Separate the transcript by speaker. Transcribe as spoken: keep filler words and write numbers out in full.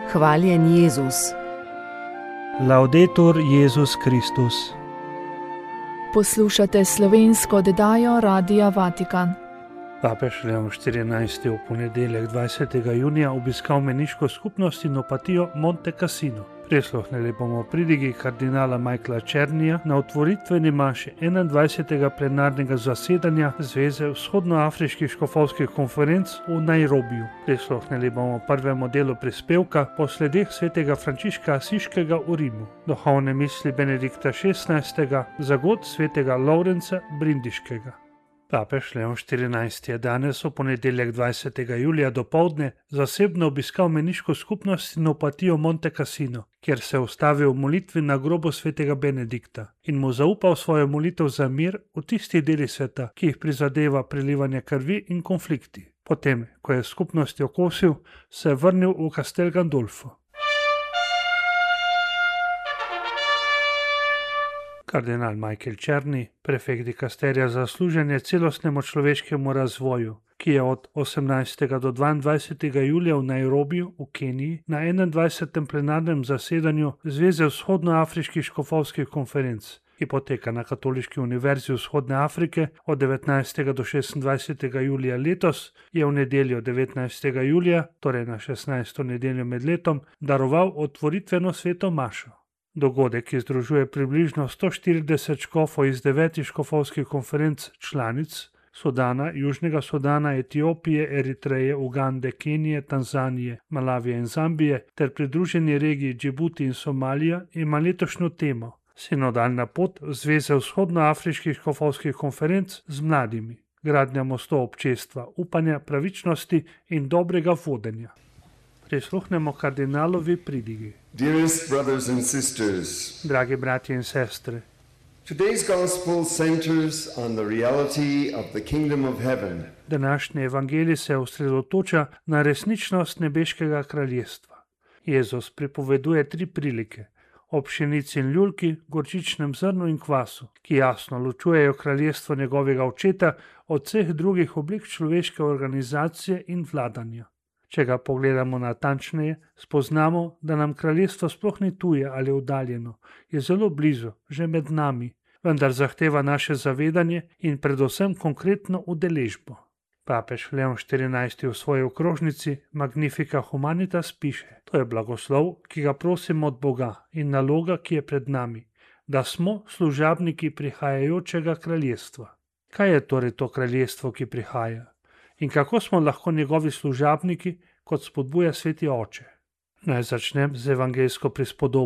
Speaker 1: Hvaljen Jezus.
Speaker 2: Laudetur Jezus Kristus.
Speaker 3: Poslušate slovensko oddajo Radia Vatikan.
Speaker 2: Papež Leon štirinajsti v ponedeljek dvajsetega junija obiskal meniško skupnost in opatijo Monte Cassino. Prisluhnili bomo pridigi kardinala Michaela Czernija na otvoritveni maši enaindvajsetega plenarnega zasedanja Zveze vzhodnoafriških škofovskih konferenc v Nairobiju. Prisluhnili bomo prvemu delu prispevka po sledeh svetega Frančiška Asiškega v Rimu, duhovne misli Benedikta šestnajstega, zagod svetega Lovrenca Brindiškega. Papež Leon štirinajsti je danes v ponedeljek dvajsetega julija dopoldne zasebno obiskal meniško skupnost in opatijo Monte Cassino, kjer se je ustavil v molitvi na grobu svetega Benedikta in mu zaupal svojo molitev za mir v tistih delih sveta, ki jih prizadeva prelivanje krvi in konflikti. Potem, ko je skupnosti okosil, se je vrnil v Castel Gandolfo. Kardinal Michael Czerny, prefekt dikasterija za služenje celostnemu človeškemu razvoju, ki je od osemnajstega do dvaindvajsetega julija v Nairobiju v Keniji na enaindvajsetem plenarnem zasedanju Zveze vzhodnoafriških škofovskih konferenc, ki poteka na Katoliški univerzi Vzhodne Afrike od devetnajstega do šestindvajsetega julija letos, je v nedeljo devetnajstega julija, torej na šestnajsto nedeljo med letom, daroval otvoritveno sveto mašo. Dogodek, ki združuje približno sto štirideset škofov iz devetih škofovskih konferenc članic Sudana, Južnega Sudana, Etiopije, Eritreje, Ugande, Kenije, Tanzanije, Malavije in Zambije ter pridruženi regiji Džibuti in Somalija, ima letošnjo temo Sinodalna pot Zveze vzhodnoafriških škofovskih konferenc z mladimi, gradnja mostov občestva, upanja, pravičnosti in dobrega vodenja. Prisluhnemo kardinalovi pridigi.
Speaker 4: Dearest brothers and sisters,
Speaker 2: Dragi bratje in sestre,
Speaker 4: today's gospel centers on the reality of the kingdom of heaven.
Speaker 2: Današnji evangelij se osredotoča na resničnost nebeškega kraljestva. Jezus pripoveduje tri prilike o pšenici in ljulki, gorčičnem zrnu in kvasu, ki jasno ločujejo kraljestvo njegovega očeta od vseh drugih oblik človeške organizacije in vladanja. Če ga pogledamo natančneje, spoznamo, da nam kraljestvo sploh ni tuje ali oddaljeno, je zelo blizu, že med nami, vendar zahteva naše zavedanje in predvsem konkretno udeležbo. Papež Leon štirinajsti v svoji okrožnici Magnifica Humanitas piše: To je blagoslov, ki ga prosimo od Boga, in naloga, ki je pred nami, da smo služabniki prihajajočega kraljestva. Kaj je torej to kraljestvo, ki prihaja? In kako smo lahko njegovi služabniki, kot spodbuja sveti oče? Naj začnem z evangeljsko prispodobo.